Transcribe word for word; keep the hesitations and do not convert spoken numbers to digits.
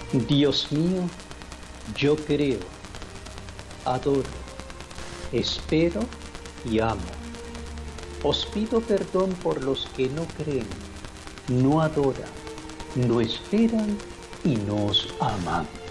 Dios mío, yo creo, adoro, espero y amo. Os pido perdón por los que no creen, no adoran, no esperan y no os aman.